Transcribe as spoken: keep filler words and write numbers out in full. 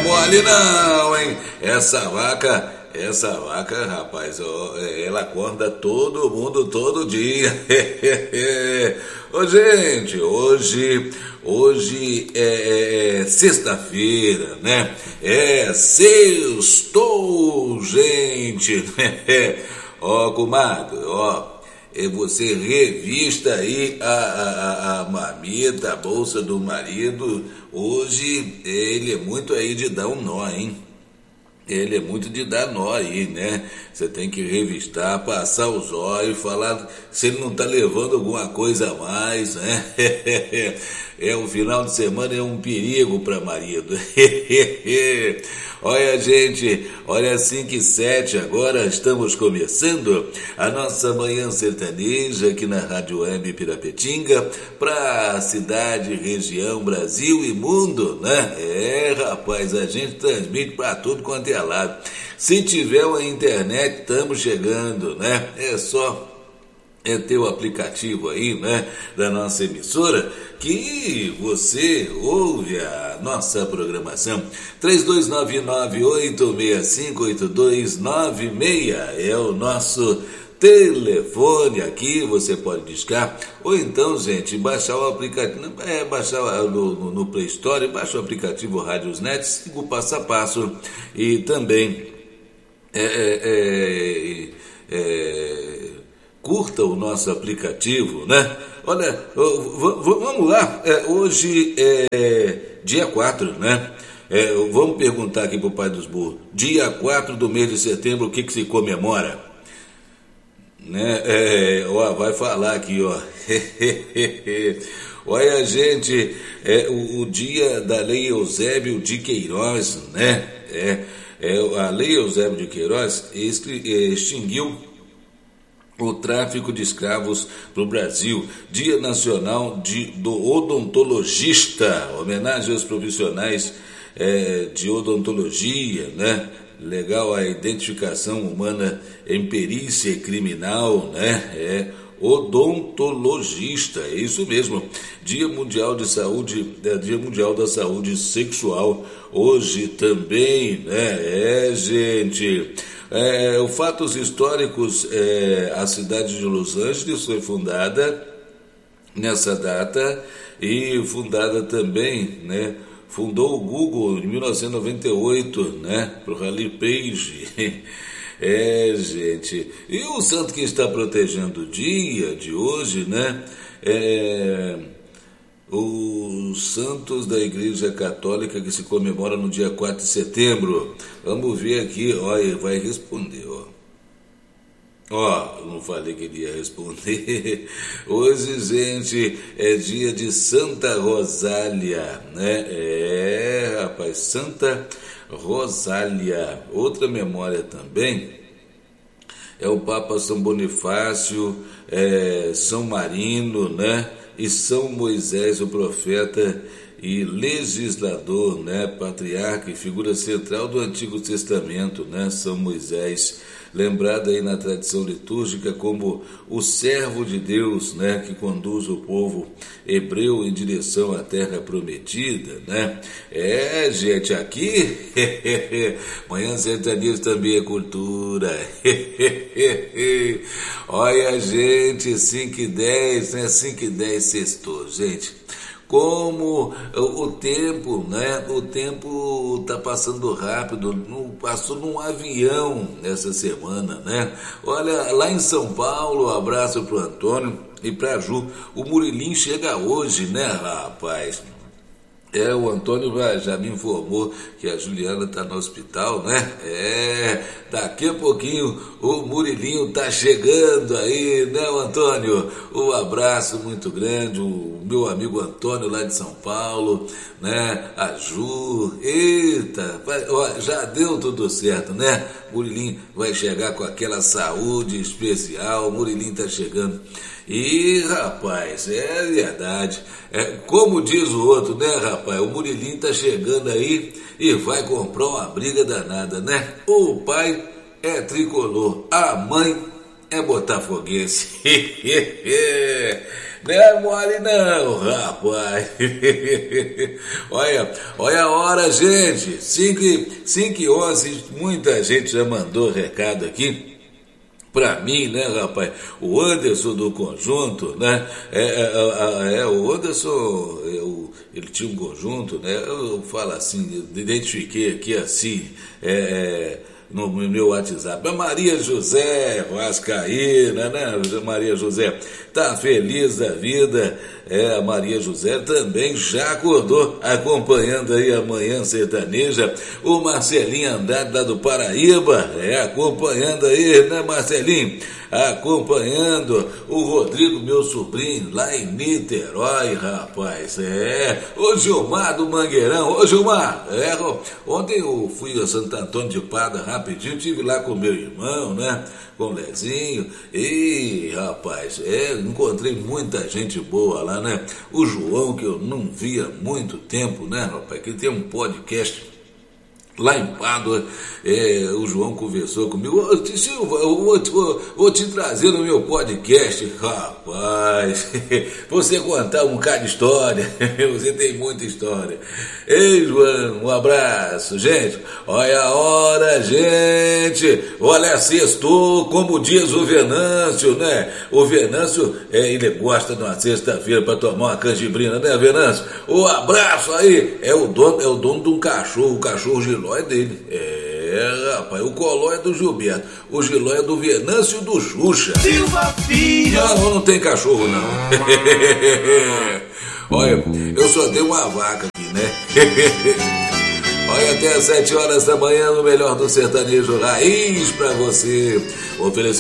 mole não, hein? Essa vaca, essa vaca, rapaz, ó, ela acorda todo mundo todo dia. Ô, gente, hoje, hoje é, é sexta-feira, né? É sextou, gente. Ó, comadre, ó. Você revista aí a, a, a marmita, a bolsa do marido. Hoje ele é muito aí de dar um nó, hein? Ele é muito de dar nó aí, né? Você tem que revistar, passar os olhos, falar se ele não tá levando alguma coisa a mais, né? É, o final de semana é um perigo para marido. Olha, gente, olha, cinco e sete, agora estamos começando a nossa manhã sertaneja aqui na Rádio Web Pirapetinga, para a cidade, região, Brasil e mundo, né? É, rapaz, a gente transmite para tudo quanto é lado. Se tiver uma internet, estamos chegando, né? É só é ter o aplicativo aí, né, da nossa emissora, que você ouve a nossa programação. Três dois nove nove, oito seis cinco, oito dois nove seis é o nosso telefone aqui, você pode discar, ou então, gente, baixar o aplicativo, é, baixar no, no Play Store, baixa o aplicativo Rádiosnet, siga o passo a passo, e também é, é, é, é, curta o nosso aplicativo, né? Olha, vamos lá, é, hoje é dia quatro, né? É, vamos perguntar aqui pro pai dos burros, dia quatro do mês de setembro, o que que se comemora? Né? É, ó, vai falar aqui, ó. Olha, gente, é o, o dia da Lei Eusébio de Queiroz, né? É, é, a Lei Eusébio de Queiroz extinguiu o tráfico de escravos para o Brasil. Dia Nacional de, do Odontologista, homenagem aos profissionais é, de odontologia, né? Legal, a identificação humana em perícia criminal, né? É odontologista, é isso mesmo. Dia Mundial de Saúde, é, Dia Mundial da Saúde Sexual, hoje também, né? É, gente. É, o fatos históricos, é, a cidade de Los Angeles foi fundada nessa data e fundada também, né? Fundou o Google em mil novecentos e noventa e oito, né? Para o Larry Page. É, gente. E o santo que está protegendo o dia de hoje, né? É, os santos da Igreja Católica que se comemora no dia quatro de setembro. Vamos ver aqui, ó, ele vai responder, ó. Ó, não falei que ele ia responder. Hoje, gente, é dia de Santa Rosália, né? É, rapaz, Santa Rosália. Outra memória também é o Papa São Bonifácio, é, São Marino, né? E São Moisés, o profeta e legislador, né? Patriarca e figura central do Antigo Testamento, né? São Moisés, lembrado aí na tradição litúrgica como o servo de Deus, né, que conduz o povo hebreu em direção à terra prometida, né? É, gente, aqui, Manhã Sertaneja também é cultura. Olha, gente, cinco e dez, né? cinco e dez sextou, gente. Como o tempo, né? O tempo está passando rápido, passou num avião essa semana, né? Olha, lá em São Paulo, um abraço pro Antônio e pra Ju. O Murilinho chega hoje, né, rapaz? É, o Antônio já me informou que a Juliana está no hospital, né? É, daqui a pouquinho o Murilinho tá chegando aí, né, o Antônio? Um abraço muito grande, o meu amigo Antônio lá de São Paulo, né? A Ju, eita, ó, já deu tudo certo, né? Murilinho vai chegar com aquela saúde especial, o Murilinho tá chegando. E, rapaz, é verdade. É, como diz o outro, né, rapaz? O Murilinho tá chegando aí e vai comprar uma briga danada, né? O pai é tricolor, a mãe é botafoguense. Não é mole não, rapaz. Olha, olha a hora, gente. cinco e onze, muita gente já mandou recado aqui pra mim, né, rapaz? O Anderson do Conjunto, né? É, é, é, é o Anderson, eu, ele tinha um conjunto, né? Eu, eu falo assim, eu identifiquei aqui assim, é, é, no meu WhatsApp. A Maria José Vascaína, né? Maria José tá feliz da vida. É, a Maria José também já acordou acompanhando aí a Manhã Sertaneja. O Marcelinho Andrade lá do Paraíba, é, acompanhando aí, né, Marcelinho? Acompanhando o Rodrigo, meu sobrinho, lá em Niterói, rapaz. É, o Gilmar do Mangueirão. Ô Gilmar, é, ontem eu fui a Santo Antônio de Pada rapidinho, tive lá com meu irmão, né? Com o Lezinho. E, rapaz, é, encontrei muita gente boa lá, né? O João, que eu não via há muito tempo, né, rapaz? Que tem um podcast lá em Pádua, é, o João conversou comigo. Ô, Silva, eu vou, vou, vou te trazer no meu podcast. Rapaz, você contar um bocado de história, você tem muita história. Ei, João, um abraço. Gente, olha a hora, gente. Olha, sextou, como diz o Venâncio, né? O Venâncio, é, ele gosta de uma sexta-feira para tomar uma canjibrina, né, Venâncio? Um abraço aí. É o dono, é o dono de um cachorro, o cachorro Giló é dele. É, rapaz, o Coló é do Gilberto, o Giló é do Venâncio do Xuxa. Silva Filho! Não, não tem cachorro, não. Olha, eu só dei uma vaca aqui, né? Olha, até às sete horas da manhã, no melhor do sertanejo raiz pra você. Oferecendo